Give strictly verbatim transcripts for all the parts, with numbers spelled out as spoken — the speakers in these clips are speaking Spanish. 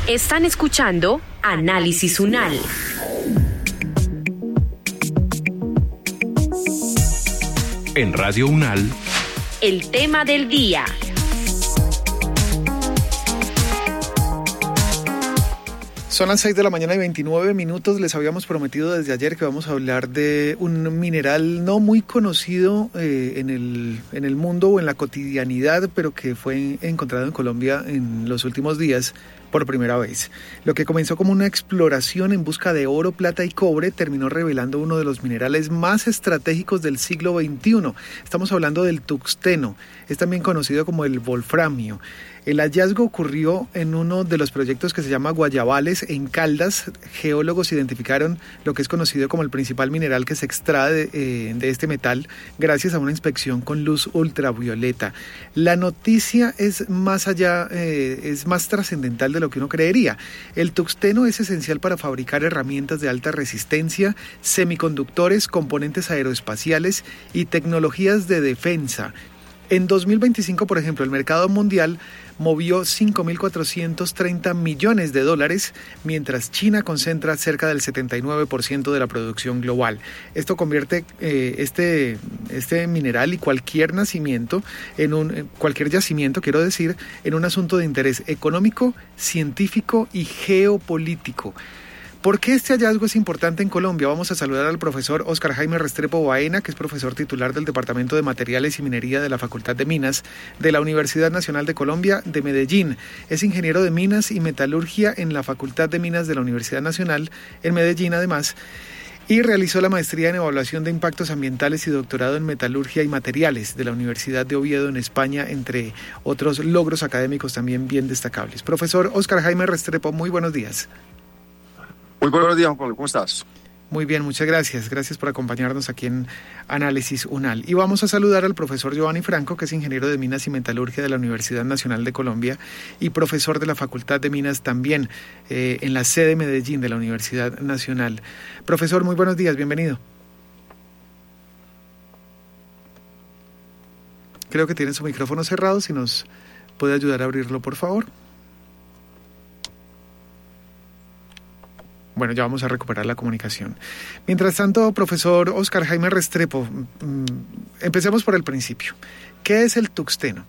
Están escuchando Análisis UNAL. En Radio UNAL, el tema del día. Son las seis de la mañana y veintinueve minutos. Les habíamos prometido desde ayer que vamos a hablar de un mineral no muy conocido eh, en el, en el mundo o en la cotidianidad, pero que fue encontrado en Colombia en los últimos días por primera vez. Lo que comenzó como una exploración en busca de oro, plata y cobre terminó revelando uno de los minerales más estratégicos del siglo veintiuno. Estamos hablando del tuxteno, es también conocido como el wolframio. El hallazgo ocurrió en uno de los proyectos que se llama Guayabales, en Caldas. Geólogos identificaron lo que es conocido como el principal mineral que se extrae de, eh, de este metal gracias a una inspección con luz ultravioleta. La noticia es más allá, eh, es más trascendental de lo que uno creería. El tuxteno es esencial para fabricar herramientas de alta resistencia, semiconductores, componentes aeroespaciales y tecnologías de defensa. En dos mil veinticinco, por ejemplo, el mercado mundial movió cinco mil cuatrocientos treinta millones de dólares, mientras China concentra cerca del setenta y nueve por ciento de la producción global. Esto convierte eh, este, este mineral y cualquier nacimiento, en un cualquier yacimiento, quiero decir, en un asunto de interés económico, científico y geopolítico. ¿Por qué este hallazgo es importante en Colombia? Vamos a saludar al profesor Óscar Jaime Restrepo Baena, que es profesor titular del Departamento de Materiales y Minería de la Facultad de Minas de la Universidad Nacional de Colombia de Medellín. Es ingeniero de minas y metalurgia en la Facultad de Minas de la Universidad Nacional en Medellín, además, y realizó la maestría en evaluación de impactos ambientales y doctorado en metalurgia y materiales de la Universidad de Oviedo en España, entre otros logros académicos también bien destacables. Profesor Óscar Jaime Restrepo, muy buenos días. Muy buenos días, Juan Pablo, ¿cómo estás? Muy bien, muchas gracias. Gracias por acompañarnos aquí en Análisis UNAL. Y vamos a saludar al profesor Giovanni Franco, que es ingeniero de Minas y Metalurgia de la Universidad Nacional de Colombia y profesor de la Facultad de Minas también eh, en la sede Medellín de la Universidad Nacional. Profesor, muy buenos días, bienvenido. Creo que tiene su micrófono cerrado, si nos puede ayudar a abrirlo, por favor. Bueno, ya vamos a recuperar la comunicación. Mientras tanto, profesor Óscar Jaime Restrepo, empecemos por el principio. ¿Qué es el tuxteno?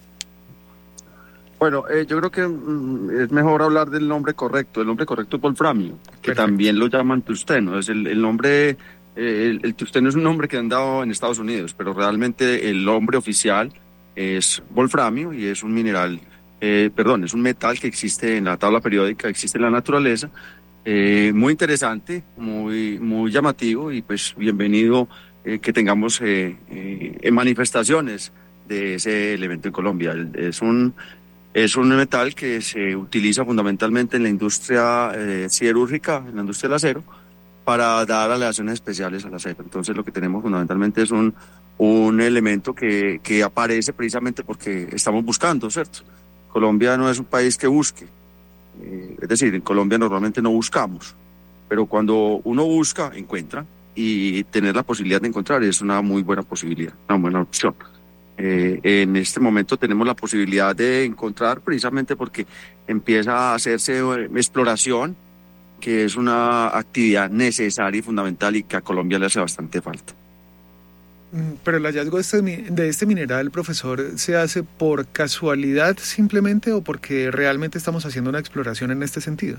Bueno, eh, yo creo que mm, es mejor hablar del nombre correcto. El nombre correcto es wolframio, que Perfecto. También lo llaman tuxteno. Es el, el nombre, eh, el, el tuxteno es un nombre que han dado en Estados Unidos, pero realmente el nombre oficial es wolframio y es un mineral, eh, perdón, es un metal que existe en la tabla periódica, existe en la naturaleza. Eh, muy interesante, muy, muy llamativo y pues bienvenido eh, que tengamos eh, eh, manifestaciones de ese elemento en Colombia. Es un, es un metal que se utiliza fundamentalmente en la industria eh, siderúrgica, en la industria del acero, para dar aleaciones especiales al acero. Entonces lo que tenemos fundamentalmente es un, un elemento que, que aparece precisamente porque estamos buscando, ¿cierto? Colombia no es un país que busque. Eh, es decir, en Colombia normalmente no buscamos, pero cuando uno busca, encuentra, y tener la posibilidad de encontrar es una muy buena posibilidad, una buena opción. Eh, en este momento tenemos la posibilidad de encontrar precisamente porque empieza a hacerse exploración, que es una actividad necesaria y fundamental y que a Colombia le hace bastante falta. Pero el hallazgo de este, de este mineral, profesor, ¿se hace por casualidad simplemente o porque realmente estamos haciendo una exploración en este sentido?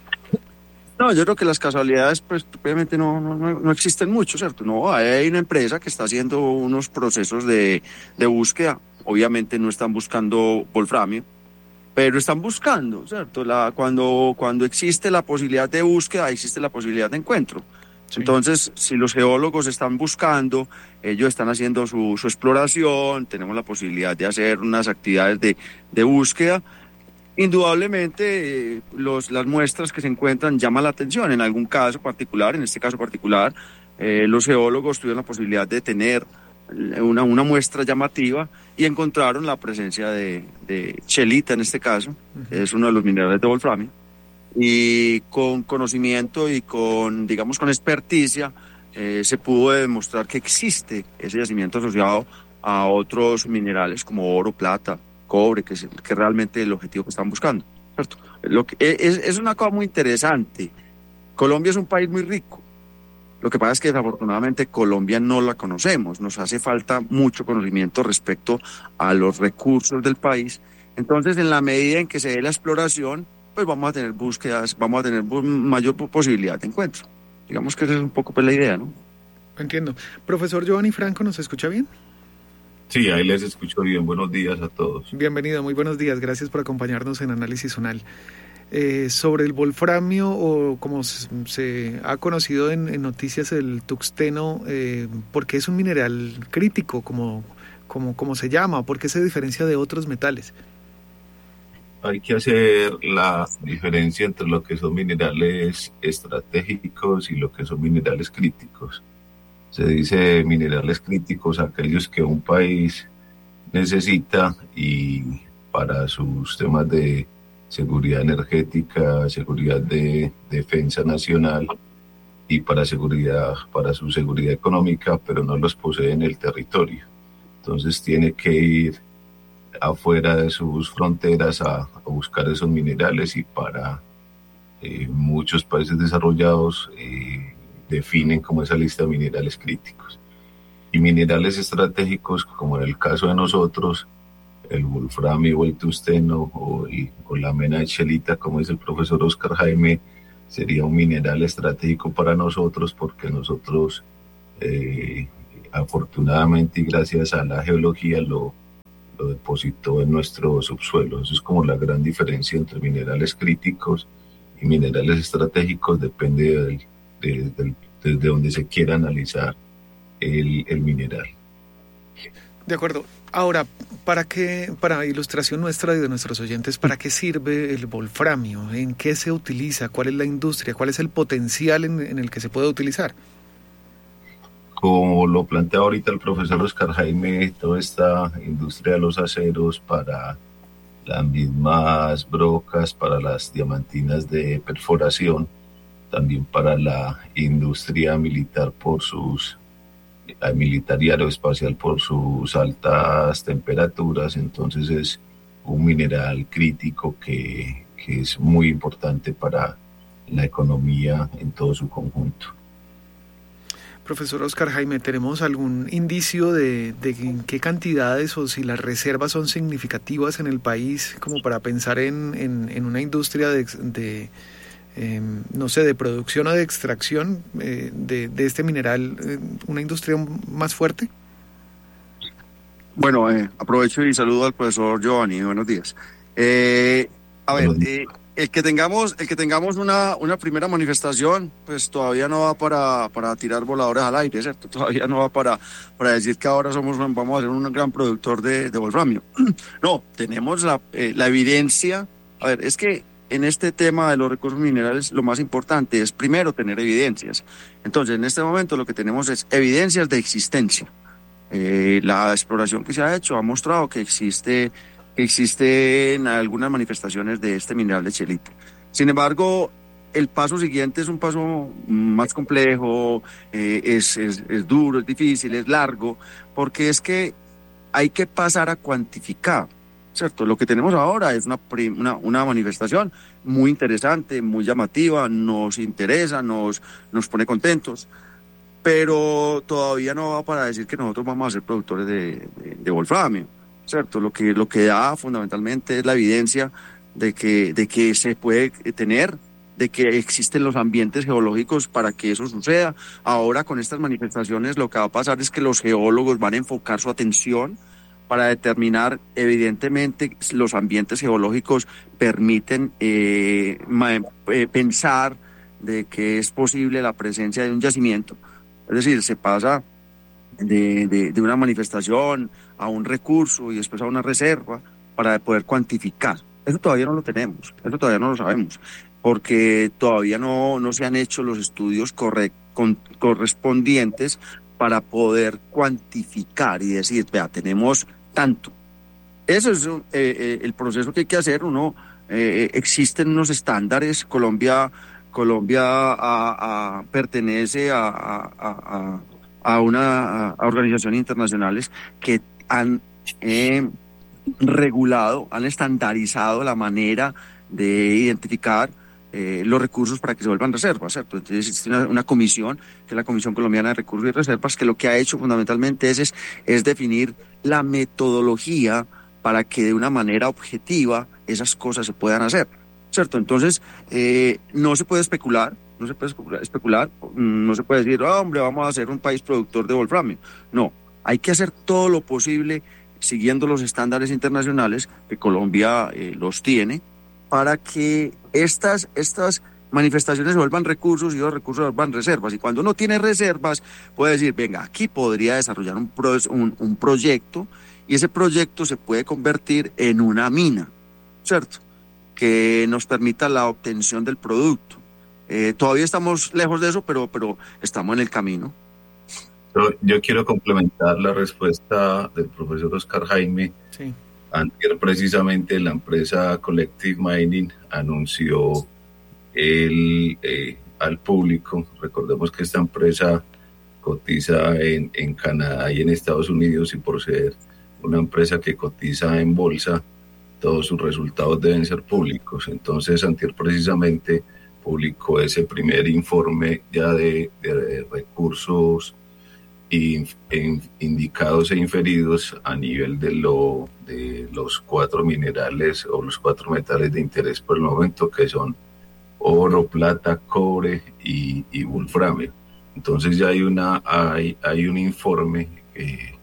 No, yo creo que las casualidades pues obviamente no, no, no existen mucho, ¿cierto? No, hay una empresa que está haciendo unos procesos de, de búsqueda, obviamente no están buscando wolframio, pero están buscando, ¿cierto? La, cuando, cuando existe la posibilidad de búsqueda, existe la posibilidad de encuentro. Sí. Entonces, si los geólogos están buscando, ellos están haciendo su, su exploración, tenemos la posibilidad de hacer unas actividades de, de búsqueda. Indudablemente, eh, los, las muestras que se encuentran llaman la atención. En algún caso particular, en este caso particular, eh, los geólogos tuvieron la posibilidad de tener una, una muestra llamativa y encontraron la presencia de, de chelita, en este caso, uh-huh. que es uno de los minerales de wolframio. Y con conocimiento y con, digamos, con experticia, eh, se pudo demostrar que existe ese yacimiento asociado a otros minerales como oro, plata, cobre, que es que realmente el objetivo que están buscando. ¿cierto? Lo que, es, es una cosa muy interesante. Colombia es un país muy rico. Lo que pasa es que desafortunadamente Colombia no la conocemos. Nos hace falta mucho conocimiento respecto a los recursos del país. Entonces, en la medida en que se dé la exploración, pues vamos a tener búsquedas, vamos a tener mayor posibilidad de encuentro. Digamos que esa es un poco pues la idea, ¿no? Entiendo. Profesor Giovanni Franco, ¿nos escucha bien? Sí, ahí les escucho bien. Buenos días a todos. Bienvenido, muy buenos días. Gracias por acompañarnos en Análisis UNAL. Eh, sobre el wolframio, o como se, se ha conocido en, en noticias, el tuxteno, eh, ¿por qué es un mineral crítico, como, como, como se llama? ¿Por qué se diferencia de otros metales? Hay que hacer la diferencia entre lo que son minerales estratégicos y lo que son minerales críticos. Se dice minerales críticos aquellos que un país necesita y para sus temas de seguridad energética, seguridad de defensa nacional y para seguridad, para su seguridad económica, pero no los posee en el territorio. Entonces tiene que ir afuera de sus fronteras a, a buscar esos minerales, y para eh, muchos países desarrollados eh, definen como esa lista de minerales críticos. Y minerales estratégicos, como en el caso de nosotros, el wolframio o el tungsteno o, el, o la mena de chelita, como dice el profesor Oscar Jaime, sería un mineral estratégico para nosotros, porque nosotros eh, afortunadamente y gracias a la geología lo lo depositó en nuestro subsuelo. Eso es como la gran diferencia entre minerales críticos y minerales estratégicos, depende de, de, de, de, de donde se quiera analizar el, el mineral. De acuerdo. Ahora, ¿para qué, para ilustración nuestra y de nuestros oyentes, ¿para qué sirve el wolframio? ¿En qué se utiliza? ¿Cuál es la industria? ¿Cuál es el potencial en, en el que se puede utilizar? Como lo plantea ahorita el profesor Oscar Jaime, toda esta industria de los aceros para las mismas brocas, para las diamantinas de perforación, también para la industria militar por sus, militar y aeroespacial por sus altas temperaturas. Entonces es un mineral crítico que, que es muy importante para la economía en todo su conjunto. Profesor Oscar Jaime, ¿tenemos algún indicio de, de en qué cantidades o si las reservas son significativas en el país, como para pensar en, en, en una industria de, de eh, no sé, de producción o de extracción eh, de, de este mineral, eh, una industria más fuerte? Bueno, eh, aprovecho y saludo al profesor Giovanni. Buenos días. Eh, a ver, eh, el que tengamos, el que tengamos una, una primera manifestación, pues todavía no va para, para tirar voladores al aire, ¿cierto? Todavía no va para, para decir que ahora somos, vamos a ser un gran productor de, de wolframio. No, tenemos la, eh, la evidencia. A ver, es que en este tema de los recursos minerales lo más importante es primero tener evidencias. Entonces, en este momento lo que tenemos es evidencias de existencia. Eh, la exploración que se ha hecho ha mostrado que existe... existen algunas manifestaciones de este mineral de chelita. Sin embargo, el paso siguiente es un paso más complejo, eh, es, es, es duro, es difícil, es largo, porque es que hay que pasar a cuantificar, ¿cierto? Lo que tenemos ahora es una, una, una manifestación muy interesante, muy llamativa, nos interesa, nos, nos pone contentos, pero todavía no va para decir que nosotros vamos a ser productores de, de, de wolframio. ¿Cierto? Lo que, lo que da fundamentalmente es la evidencia de que, de que se puede tener, de que existen los ambientes geológicos para que eso suceda. Ahora con estas manifestaciones lo que va a pasar es que los geólogos van a enfocar su atención para determinar, evidentemente, los ambientes geológicos permiten eh, eh, pensar de que es posible la presencia de un yacimiento. Es decir, se pasa De, de, de una manifestación a un recurso y después a una reserva para poder cuantificar. Eso todavía no lo tenemos, eso todavía no lo sabemos, porque todavía no, no se han hecho los estudios correct, con, correspondientes para poder cuantificar y decir, vea, tenemos tanto. Eso es eh, eh, el proceso que hay que hacer. Uno, eh, existen unos estándares. Colombia, Colombia a, a, pertenece a... a, a a una a organizaciones internacionales que han eh, regulado, han estandarizado la manera de identificar eh, los recursos para que se vuelvan reservas, ¿cierto? Entonces existe una, una comisión, que es la Comisión Colombiana de Recursos y Reservas, que lo que ha hecho fundamentalmente es, es, es definir la metodología para que de una manera objetiva esas cosas se puedan hacer, ¿cierto? Entonces, eh, no se puede especular, no se puede especular, especular, no se puede decir, oh, hombre, vamos a ser un país productor de wolframio. No, hay que hacer todo lo posible siguiendo los estándares internacionales, que Colombia eh, los tiene, para que estas, estas manifestaciones se vuelvan recursos y los recursos se vuelvan reservas. Y cuando uno tiene reservas, puede decir, venga, aquí podría desarrollar un, pro, un, un proyecto, y ese proyecto se puede convertir en una mina, ¿cierto?, que nos permita la obtención del producto. Eh, todavía estamos lejos de eso, pero, pero estamos en el camino. Yo, yo quiero complementar la respuesta del profesor Oscar Jaime. Sí. Antier, precisamente, la empresa Collective Mining anunció el, eh, al público, recordemos que esta empresa cotiza en, en Canadá y en Estados Unidos, y por ser una empresa que cotiza en bolsa, todos sus resultados deben ser públicos. Entonces, antier precisamente publicó ese primer informe ya de, de recursos in, in, indicados e inferidos a nivel de, lo, de los cuatro minerales o los cuatro metales de interés por el momento, que son oro, plata, cobre y, y wolframio. Entonces ya hay, una, hay, hay un informe eh,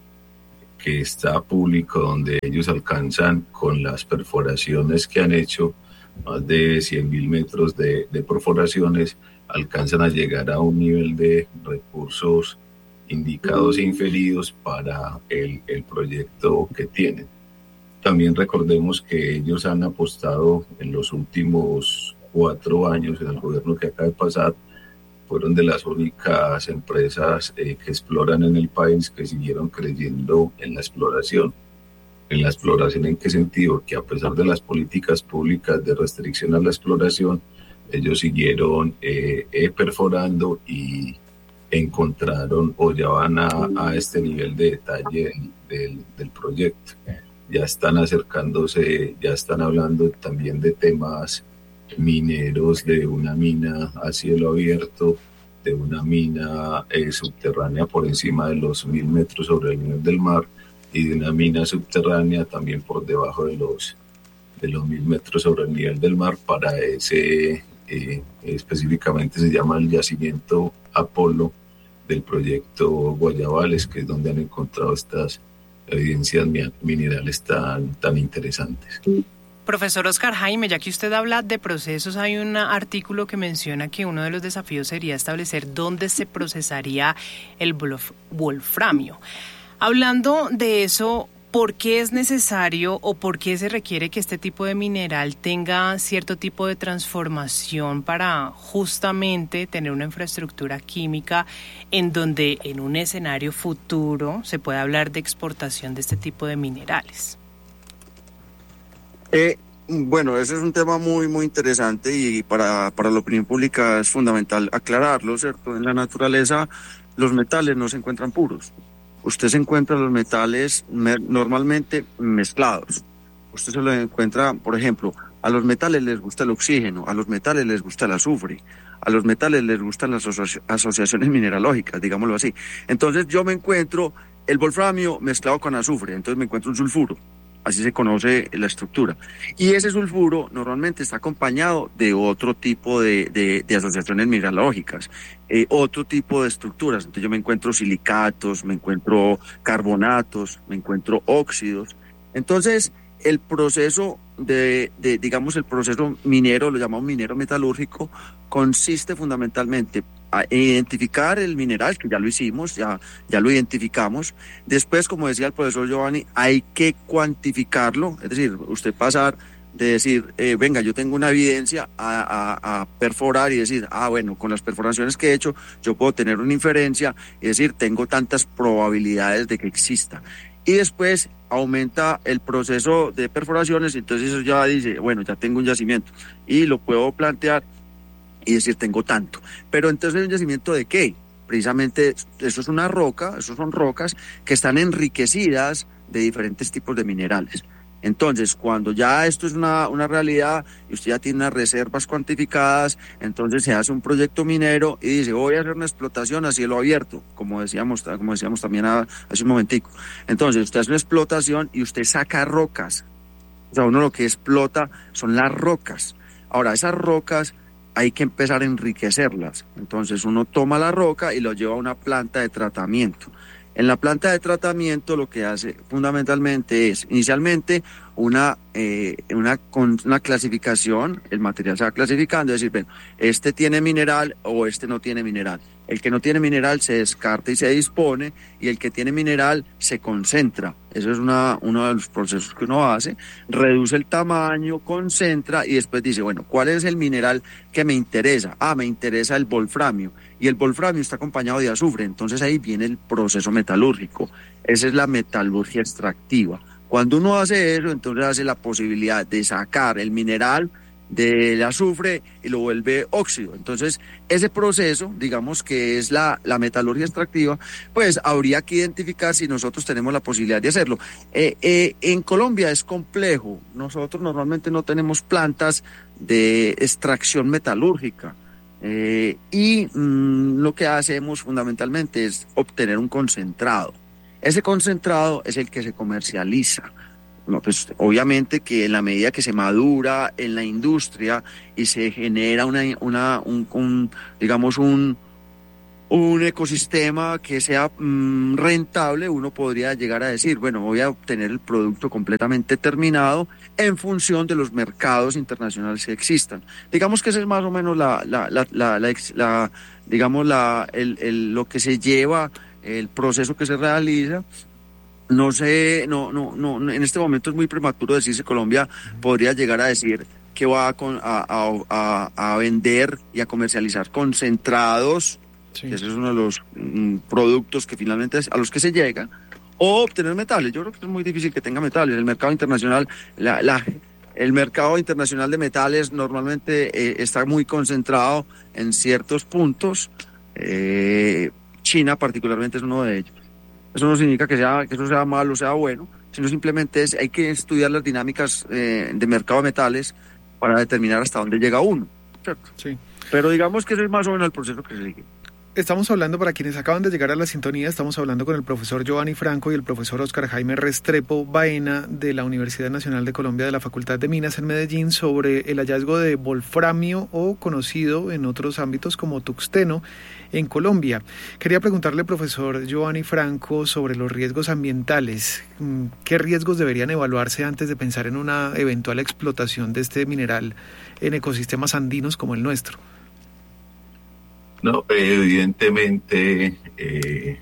que está público, donde ellos alcanzan, con las perforaciones que han hecho, más de cien mil metros de, de perforaciones, alcanzan a llegar a un nivel de recursos indicados e inferidos para el, el proyecto que tienen. También recordemos que ellos han apostado en los últimos cuatro años, en el gobierno que acaba de pasar, fueron de las únicas empresas eh, que exploran en el país que siguieron creyendo en la exploración. ¿En la exploración en qué sentido? Que a pesar de las políticas públicas de restricción a la exploración, ellos siguieron eh, eh, perforando y encontraron o ya van a, a este nivel de detalle del, del proyecto. Ya están acercándose, ya están hablando también de temas mineros, de una mina a cielo abierto, de una mina eh, subterránea por encima de los mil metros sobre el nivel del mar, y de una mina subterránea también por debajo de los de los mil metros sobre el nivel del mar. Para ese eh, específicamente se llama el yacimiento Apolo del proyecto Guayabales, que es donde han encontrado estas evidencias minerales tan, tan interesantes. Profesor Oscar Jaime, ya que usted habla de procesos, hay un artículo que menciona que uno de los desafíos sería establecer dónde se procesaría el wolframio. Hablando de eso, ¿por qué es necesario o por qué se requiere que este tipo de mineral tenga cierto tipo de transformación para justamente tener una infraestructura química en donde en un escenario futuro se pueda hablar de exportación de este tipo de minerales? Eh, bueno, ese es un tema muy, muy interesante, y para, para la opinión pública es fundamental aclararlo, ¿cierto? En la naturaleza los metales no se encuentran puros. Usted se encuentra los metales me, normalmente mezclados. Usted se lo encuentra, por ejemplo, a los metales les gusta el oxígeno, a los metales les gusta el azufre, a los metales les gustan las asoci- asociaciones mineralógicas, digámoslo así. Entonces yo me encuentro el wolframio mezclado con azufre, entonces me encuentro un sulfuro. Así se conoce la estructura. Y ese sulfuro normalmente está acompañado de otro tipo de, de, de asociaciones mineralógicas, eh, otro tipo de estructuras. Entonces yo me encuentro silicatos, me encuentro carbonatos, me encuentro óxidos. Entonces el proceso de, de digamos, el proceso minero, lo llamamos minero metalúrgico, consiste fundamentalmente a identificar el mineral, que ya lo hicimos, ya, ya lo identificamos. Después, como decía el profesor Giovanni, hay que cuantificarlo, es decir, usted pasar de decir, eh, venga, yo tengo una evidencia, a, a, a perforar y decir, ah, bueno, con las perforaciones que he hecho, yo puedo tener una inferencia y decir, tengo tantas probabilidades de que exista. Y después aumenta el proceso de perforaciones, entonces eso ya dice, bueno, ya tengo un yacimiento y lo puedo plantear y decir, tengo tanto. Pero entonces, ¿un yacimiento de qué? Precisamente eso es una roca, eso son rocas que están enriquecidas de diferentes tipos de minerales. Entonces, cuando ya esto es una, una realidad y usted ya tiene unas reservas cuantificadas, entonces se hace un proyecto minero y dice, voy a hacer una explotación a cielo abierto, como decíamos, como decíamos también hace un momentico. Entonces, usted hace una explotación y usted saca rocas. O sea, uno lo que explota son las rocas. Ahora, esas rocas hay que empezar a enriquecerlas. Entonces, uno toma la roca y lo lleva a una planta de tratamiento. En la planta de tratamiento lo que hace fundamentalmente es, inicialmente, una, eh, una, con una clasificación, el material se va clasificando, es decir, bueno, este tiene mineral o este no tiene mineral. El que no tiene mineral se descarta y se dispone, y el que tiene mineral se concentra. Eso es una, uno de los procesos que uno hace, reduce el tamaño, concentra y después dice, bueno, ¿cuál es el mineral que me interesa? Ah, me interesa el wolframio, y el wolframio está acompañado de azufre, entonces ahí viene el proceso metalúrgico. Esa es la metalurgia extractiva. Cuando uno hace eso, entonces hace la posibilidad de sacar el mineral del azufre y lo vuelve óxido. Entonces, ese proceso, digamos que es la, la metalurgia extractiva, pues habría que identificar si nosotros tenemos la posibilidad de hacerlo. Eh, eh, en Colombia es complejo. Nosotros normalmente no tenemos plantas de extracción metalúrgica. Eh, y mmm, lo que hacemos fundamentalmente es obtener un concentrado. Ese concentrado es el que se comercializa. No, pues obviamente que en la medida que se madura en la industria y se genera una, una un, un digamos un, un ecosistema que sea mmm, rentable, uno podría llegar a decir, bueno, voy a obtener el producto completamente terminado en función de los mercados internacionales que existan. Digamos que ese es más o menos la, la, la, la, la, la digamos la, el, el, lo que se lleva, el proceso que se realiza. No sé, no, no, no, en este momento es muy prematuro decir si Colombia podría llegar a decir que va a, a, a, a vender y a comercializar concentrados, sí. Que ese es uno de los mm, productos que finalmente es a los que se llega, o obtener metales. Yo creo que es muy difícil que tenga metales. El mercado internacional, la, la, el mercado internacional de metales normalmente eh, está muy concentrado en ciertos puntos. Eh, China particularmente es uno de ellos. Eso no significa que, sea, que eso sea malo o sea bueno, sino simplemente es, hay que estudiar las dinámicas eh, de mercado de metales para determinar hasta dónde llega uno, ¿cierto? Sí. Pero digamos que ese es más o menos el proceso que se sigue. Estamos hablando, para quienes acaban de llegar a la sintonía, estamos hablando con el profesor Giovanni Franco y el profesor Oscar Jaime Restrepo Baena de la Universidad Nacional de Colombia de la Facultad de Minas en Medellín sobre el hallazgo de wolframio, o conocido en otros ámbitos como tuxteno, en Colombia. Quería preguntarle, profesor Giovanni Franco, sobre los riesgos ambientales. ¿Qué riesgos deberían evaluarse antes de pensar en una eventual explotación de este mineral en ecosistemas andinos como el nuestro? No, evidentemente eh,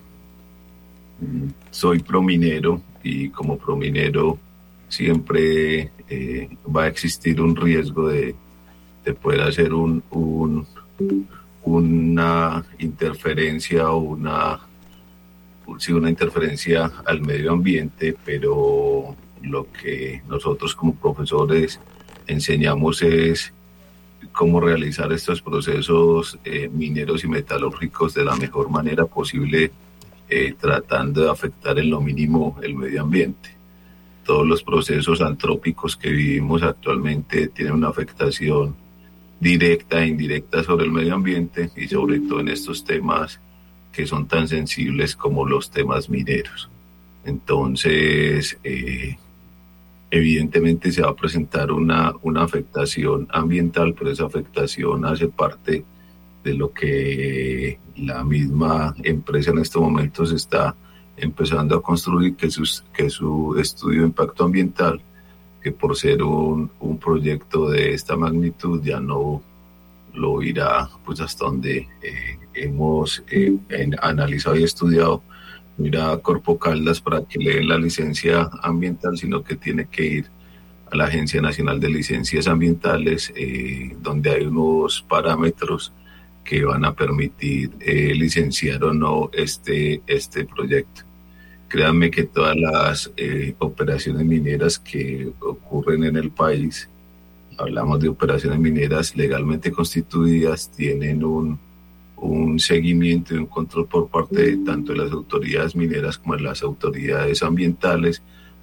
soy prominero, y como prominero siempre eh, va a existir un riesgo de, de poder hacer un, un, una interferencia o una, sí, una interferencia al medio ambiente, pero lo que nosotros como profesores enseñamos es cómo realizar estos procesos eh, mineros y metalúrgicos de la mejor manera posible, eh, tratando de afectar en lo mínimo el medio ambiente. Todos los procesos antrópicos que vivimos actualmente tienen una afectación directa e indirecta sobre el medio ambiente, y sobre todo en estos temas que son tan sensibles como los temas mineros. Entonces, eh, evidentemente se va a presentar una, una afectación ambiental, pero esa afectación hace parte de lo que la misma empresa en estos momentos está empezando a construir, que su, que su estudio de impacto ambiental, que por ser un, un proyecto de esta magnitud ya no lo irá pues hasta donde eh, hemos eh, en, analizado y estudiado, mira a Corpo Caldas para que le den la licencia ambiental, sino que tiene que ir a la Agencia Nacional de Licencias Ambientales, eh, donde hay unos parámetros que van a permitir eh, licenciar o no este, este proyecto. Créanme que todas las eh, operaciones mineras que ocurren en el país, hablamos de operaciones mineras legalmente constituidas, tienen un un seguimiento y un control por parte de tanto de las autoridades mineras como de las autoridades ambientales,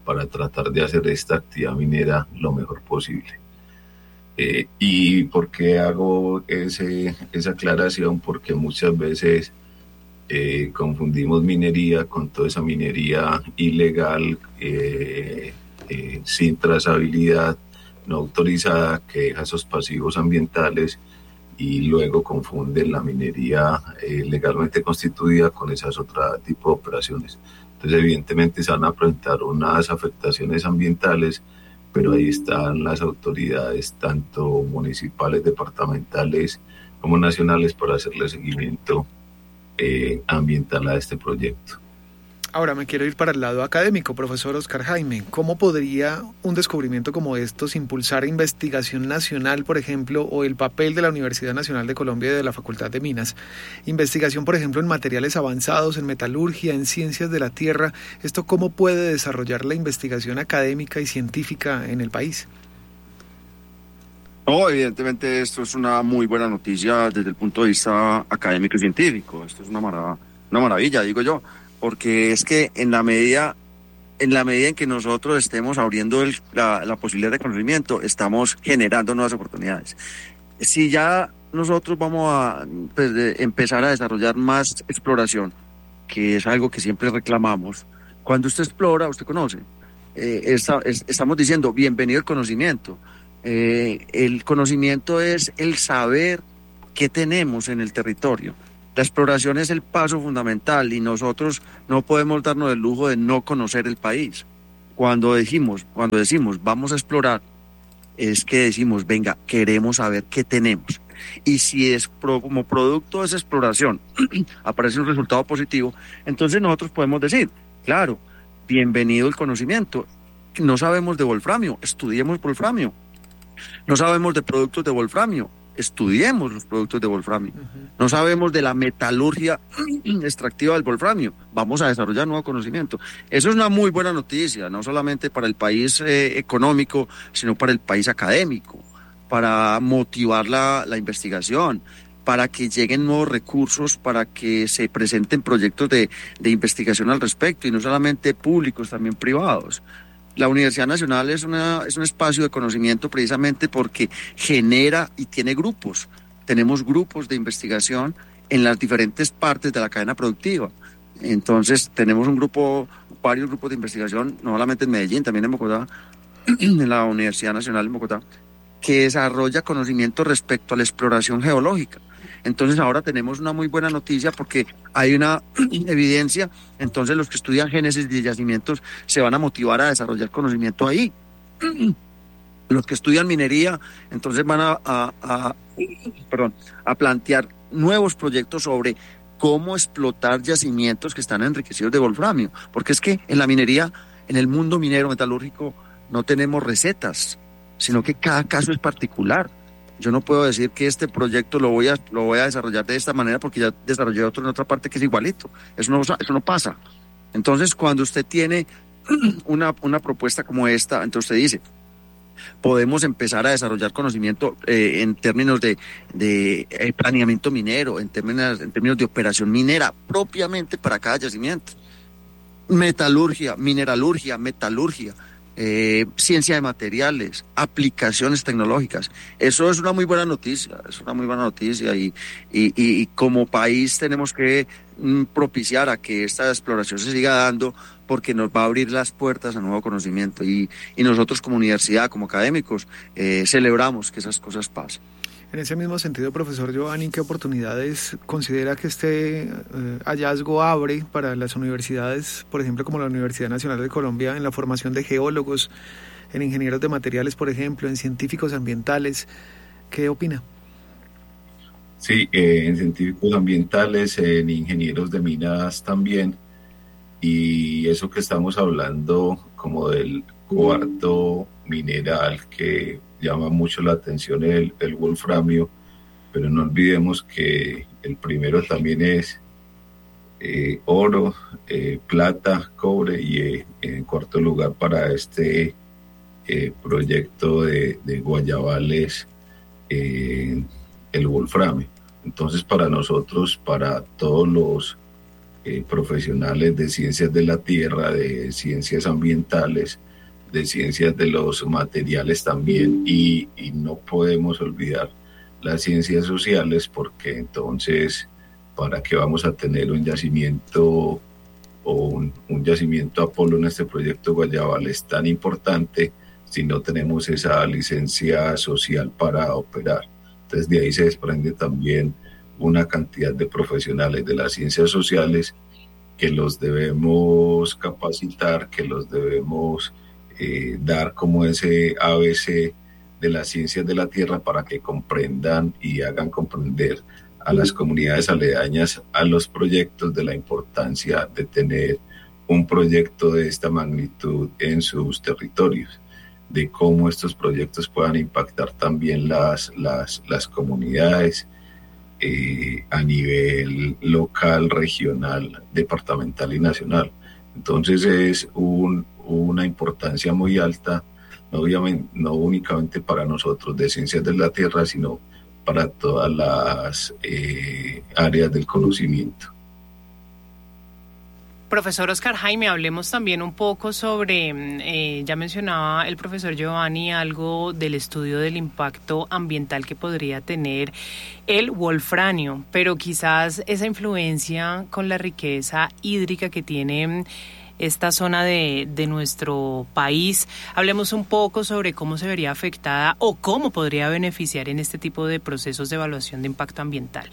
para tratar de hacer esta actividad minera lo mejor posible. Eh, ¿Y por qué hago ese, esa aclaración? Porque muchas veces eh, confundimos minería con toda esa minería ilegal, eh, eh, sin trazabilidad, no autorizada, que deja esos pasivos ambientales, y luego confunden la minería eh, legalmente constituida con esas otras tipos de operaciones. Entonces, evidentemente se van a presentar unas afectaciones ambientales, pero ahí están las autoridades, tanto municipales, departamentales, como nacionales, para hacerle seguimiento eh, ambiental a este proyecto. Ahora me quiero ir para el lado académico, profesor Oscar Jaime. ¿Cómo podría un descubrimiento como estos impulsar investigación nacional, por ejemplo, o el papel de la Universidad Nacional de Colombia y de la Facultad de Minas? Investigación, por ejemplo, en materiales avanzados, en metalurgia, en ciencias de la tierra. ¿Esto cómo puede desarrollar la investigación académica y científica en el país? No, evidentemente esto es una muy buena noticia desde el punto de vista académico y científico. Esto es una maravilla, una maravilla, digo yo. Porque es que en la medida en la medida en que nosotros estemos abriendo el, la, la posibilidad de conocimiento, estamos generando nuevas oportunidades. Si ya nosotros vamos a pues, de empezar a desarrollar más exploración, que es algo que siempre reclamamos, cuando usted explora, usted conoce. Eh, está, es, estamos diciendo, bienvenido el conocimiento. Eh, el conocimiento es el saber qué tenemos en el territorio. La exploración es el paso fundamental y nosotros no podemos darnos el lujo de no conocer el país. Cuando decimos, cuando decimos vamos a explorar, es que decimos, venga, queremos saber qué tenemos. Y si es pro, como producto de esa exploración aparece un resultado positivo, entonces nosotros podemos decir, claro, bienvenido el conocimiento. No sabemos de wolframio, estudiemos wolframio. No sabemos de productos de wolframio, estudiemos los productos de wolframio. Uh-huh. No sabemos de la metalurgia extractiva del wolframio, vamos a desarrollar nuevo conocimiento. Eso es una muy buena noticia, no solamente para el país eh, económico, sino para el país académico, para motivar la, la investigación, para que lleguen nuevos recursos, para que se presenten proyectos de, de investigación al respecto, y no solamente públicos, también privados. La Universidad Nacional es, una, es un espacio de conocimiento precisamente porque genera y tiene grupos. Tenemos grupos de investigación en las diferentes partes de la cadena productiva. Entonces tenemos un grupo, varios grupos de investigación, no solamente en Medellín, también en Bogotá, en la Universidad Nacional de Bogotá, que desarrolla conocimiento respecto a la exploración geológica. Entonces ahora tenemos una muy buena noticia porque hay una evidencia, entonces los que estudian génesis de yacimientos se van a motivar a desarrollar conocimiento ahí. Los que estudian minería, entonces van a, a, a, perdón, a plantear nuevos proyectos sobre cómo explotar yacimientos que están enriquecidos de wolframio, porque es que en la minería, en el mundo minero metalúrgico, no tenemos recetas, sino que cada caso es particular. Yo no puedo decir que este proyecto lo voy a lo voy a desarrollar de esta manera porque ya desarrollé otro en otra parte que es igualito. Eso no, eso no pasa. Entonces, cuando usted tiene una, una propuesta como esta, entonces usted dice, podemos empezar a desarrollar conocimiento eh, en términos de, de eh, planeamiento minero, en términos, en términos de operación minera, propiamente para cada yacimiento. Metalurgia, mineralurgia, metalurgia. Eh, ciencia de materiales, aplicaciones tecnológicas. Eso es una muy buena noticia, es una muy buena noticia y, y, y, y como país tenemos que mm, propiciar a que esta exploración se siga dando porque nos va a abrir las puertas a nuevo conocimiento y, y nosotros como universidad, como académicos, eh, celebramos que esas cosas pasen. En ese mismo sentido, profesor Giovanni, ¿qué oportunidades considera que este eh, hallazgo abre para las universidades, por ejemplo, como la Universidad Nacional de Colombia, en la formación de geólogos, en ingenieros de materiales, por ejemplo, en científicos ambientales? ¿Qué opina? Sí, eh, en científicos ambientales, en ingenieros de minas también, y eso que estamos hablando como del cuarto mineral que llama mucho la atención, el, el wolframio, pero no olvidemos que el primero también es eh, oro, eh, plata, cobre y eh, en cuarto lugar para este eh, proyecto de, de Guayabales, eh, el wolframio. Entonces para nosotros, para todos los eh, profesionales de ciencias de la tierra, de ciencias ambientales, de ciencias de los materiales también, y, y no podemos olvidar las ciencias sociales, porque entonces, ¿para qué vamos a tener un yacimiento o un, un yacimiento Apolo en este proyecto Guayabal es tan importante si no tenemos esa licencia social para operar? Entonces de ahí se desprende también una cantidad de profesionales de las ciencias sociales que los debemos capacitar, que los debemos eh, dar como ese A B C de las ciencias de la tierra para que comprendan y hagan comprender a las comunidades aledañas a los proyectos de la importancia de tener un proyecto de esta magnitud en sus territorios, de cómo estos proyectos puedan impactar también las, las, las comunidades eh, a nivel local, regional, departamental y nacional. Entonces es un, una importancia muy alta, no, obviamente, no únicamente para nosotros de ciencias de la tierra, sino para todas las eh, áreas del conocimiento. Profesor Oscar Jaime, hablemos también un poco sobre, eh, ya mencionaba el profesor Giovanni algo del estudio del impacto ambiental que podría tener el wolfranio, pero quizás esa influencia con la riqueza hídrica que tiene esta zona de, de nuestro país. Hablemos un poco sobre cómo se vería afectada o cómo podría beneficiar en este tipo de procesos de evaluación de impacto ambiental.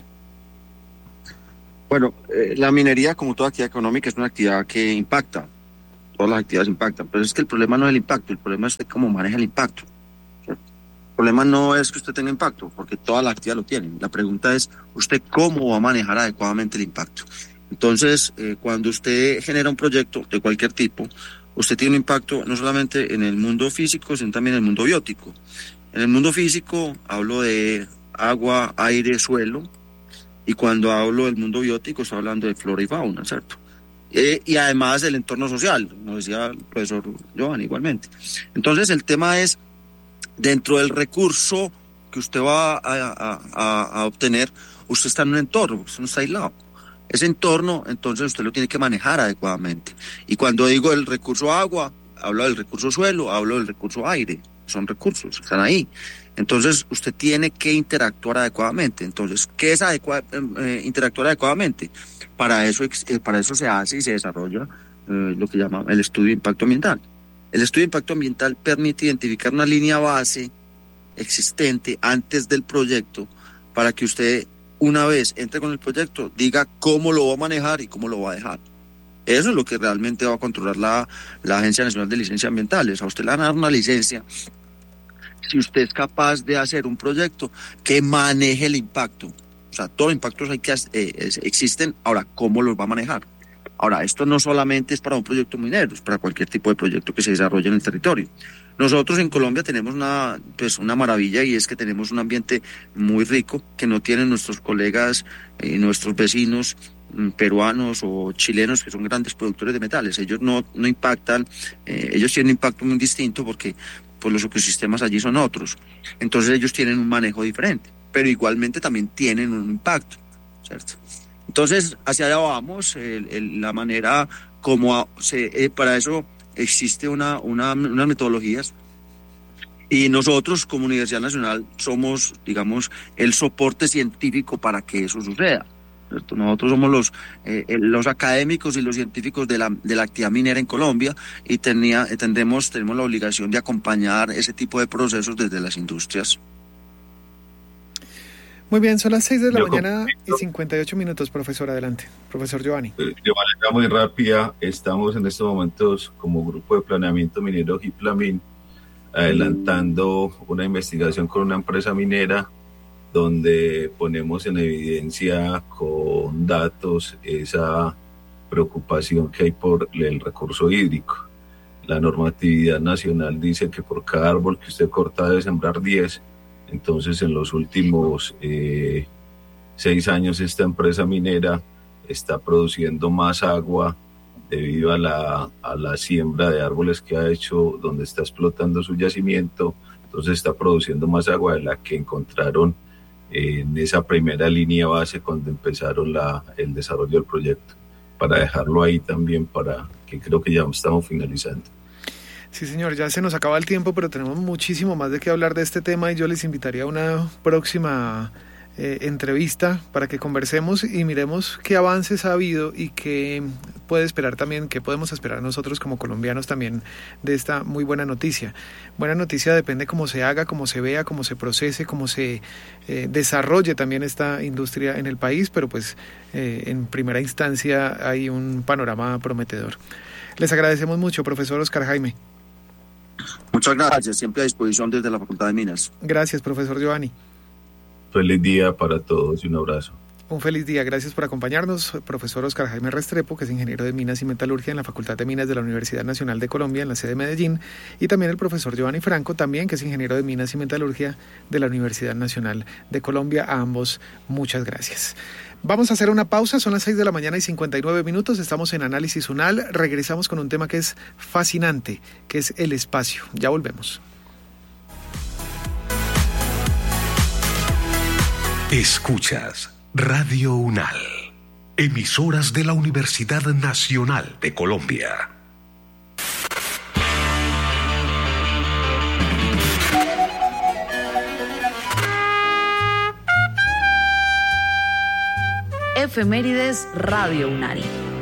Bueno, eh, la minería, como toda actividad económica, es una actividad que impacta. Todas las actividades impactan, pero es que el problema no es el impacto, el problema es cómo maneja el impacto. ¿Cierto? El problema no es que usted tenga impacto, porque todas las actividades lo tienen. La pregunta es, ¿usted cómo va a manejar adecuadamente el impacto? Entonces, eh, cuando usted genera un proyecto de cualquier tipo, usted tiene un impacto no solamente en el mundo físico, sino también en el mundo biótico. En el mundo físico hablo de agua, aire, suelo, y cuando hablo del mundo biótico estoy hablando de flora y fauna, ¿cierto? Eh, y además del entorno social, como decía el profesor Giovanni igualmente. Entonces, el tema es, dentro del recurso que usted va a, a, a, a obtener, usted está en un entorno, usted no está aislado. Ese entorno, entonces, usted lo tiene que manejar adecuadamente. Y cuando digo el recurso agua, hablo del recurso suelo, hablo del recurso aire. Son recursos, están ahí. Entonces, usted tiene que interactuar adecuadamente. Entonces, ¿qué es adecuad, eh, interactuar adecuadamente? Para eso, eh, para eso se hace y se desarrolla eh, lo que llama el estudio de impacto ambiental. El estudio de impacto ambiental permite identificar una línea base existente antes del proyecto para que usted, una vez entre con el proyecto, diga cómo lo va a manejar y cómo lo va a dejar. Eso es lo que realmente va a controlar la, la Agencia Nacional de Licencias Ambientales. A usted le van a dar una licencia si usted es capaz de hacer un proyecto que maneje el impacto. O sea, todos los impactos hay que, eh, existen, ahora, ¿cómo los va a manejar? Ahora, esto no solamente es para un proyecto minero, es para cualquier tipo de proyecto que se desarrolle en el territorio. Nosotros en Colombia tenemos una, pues, una maravilla, y es que tenemos un ambiente muy rico que no tienen nuestros colegas y eh, nuestros vecinos peruanos o chilenos, que son grandes productores de metales. Ellos no, no impactan, eh, ellos tienen un impacto muy distinto porque pues, los ecosistemas allí son otros. Entonces ellos tienen un manejo diferente, pero igualmente también tienen un impacto, ¿cierto? Entonces hacia allá vamos, el, el, la manera como se, eh, para eso existe una, una, unas metodologías, y nosotros como Universidad Nacional somos, digamos, el soporte científico para que eso suceda. ¿Cierto? Nosotros somos los, eh, los académicos y los científicos de la, de la actividad minera en Colombia, y tenía, tendemos, tenemos la obligación de acompañar ese tipo de procesos desde las industrias. Muy bien, son las seis de la Yo mañana comento. y cincuenta y ocho minutos, profesor, adelante. Profesor Giovanni. De manera muy rápida, estamos en estos momentos como grupo de planeamiento minero GIPLAMIN adelantando una investigación con una empresa minera donde ponemos en evidencia con datos esa preocupación que hay por el recurso hídrico. La normatividad nacional dice que por cada árbol que usted corta debe sembrar diez. Entonces, en los últimos eh, seis años, esta empresa minera está produciendo más agua debido a la, a la siembra de árboles que ha hecho donde está explotando su yacimiento. Entonces, está produciendo más agua de la que encontraron en esa primera línea base cuando empezaron la, el desarrollo del proyecto. para dejarlo ahí también, para que creo que ya estamos finalizando. Sí, señor, ya se nos acaba el tiempo, pero tenemos muchísimo más de qué hablar de este tema y yo les invitaría a una próxima eh, entrevista para que conversemos y miremos qué avances ha habido y qué puede esperar también, qué podemos esperar nosotros como colombianos también de esta muy buena noticia. Buena noticia depende cómo se haga, cómo se vea, cómo se procese, cómo se eh, desarrolle también esta industria en el país, pero pues eh, en primera instancia hay un panorama prometedor. Les agradecemos mucho, profesor Oscar Jaime. Muchas gracias, siempre a disposición desde la Facultad de Minas. Gracias, profesor Giovanni. Feliz día para todos y un abrazo. Un feliz día, gracias por acompañarnos. Profesor Oscar Jaime Restrepo, que es ingeniero de Minas y Metalurgia en la Facultad de Minas de la Universidad Nacional de Colombia, en la sede de Medellín, y también el profesor Giovanni Franco, también que es ingeniero de Minas y Metalurgia de la Universidad Nacional de Colombia. A ambos, muchas gracias. Vamos a hacer una pausa, son las seis de la mañana y cincuenta y nueve minutos, estamos en Análisis UNAL, regresamos con un tema que es fascinante, que es el espacio. Ya volvemos. Escuchas Radio UNAL, emisoras de la Universidad Nacional de Colombia. Efemérides Radio UNAL.